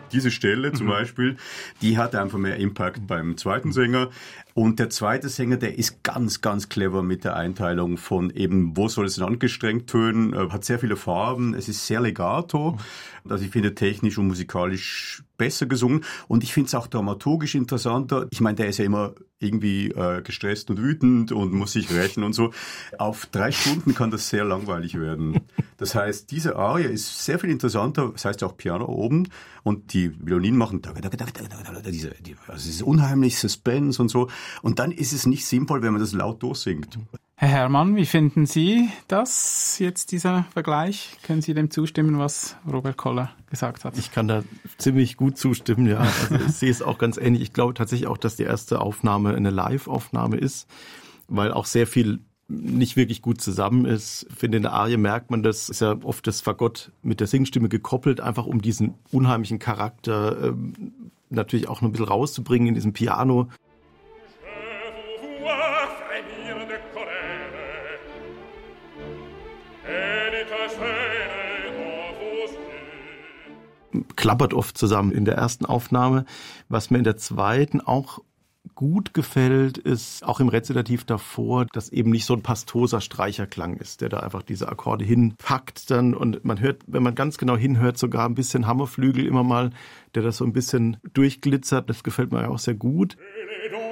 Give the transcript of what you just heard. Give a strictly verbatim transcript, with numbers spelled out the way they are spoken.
diese Stelle zum mhm. Beispiel, die hat einfach mehr Impact beim zweiten Sänger. Und der zweite Sänger, der ist ganz, ganz clever mit der Einteilung von eben, wo soll es denn angestrengt tönen, hat sehr viele Farben, es ist sehr legato. Also ich finde technisch und musikalisch besser gesungen und ich finde es auch dramaturgisch interessanter. Ich meine, der ist ja immer irgendwie äh, gestresst und wütend und muss sich rächen und so. Auf drei Stunden kann das sehr langweilig werden. Das heißt, diese Arie ist sehr viel interessanter, das heißt auch Piano oben und die Violinen machen diese, die, also es ist unheimlich Suspense und so. Und dann ist es nicht sinnvoll, wenn man das laut durchsingt. Herr Herrmann, wie finden Sie das jetzt, dieser Vergleich? Können Sie dem zustimmen, was Robert Koller gesagt hat? Ich kann da ziemlich gut zustimmen, ja. Also ich sehe es auch ganz ähnlich. Ich glaube tatsächlich auch, dass die erste Aufnahme eine Live-Aufnahme ist, weil auch sehr viel nicht wirklich gut zusammen ist. Ich finde, in der Arie merkt man, das ist ja oft das Fagott mit der Singstimme gekoppelt, einfach um diesen unheimlichen Charakter ähm, natürlich auch noch ein bisschen rauszubringen in diesem Piano. Klappert oft zusammen in der ersten Aufnahme. Was mir in der zweiten auch gut gefällt, ist auch im Rezitativ davor, dass eben nicht so ein pastoser Streicherklang ist, der da einfach diese Akkorde hinpackt dann und man hört, wenn man ganz genau hinhört, sogar ein bisschen Hammerflügel immer mal, der das so ein bisschen durchglitzert. Das gefällt mir auch sehr gut.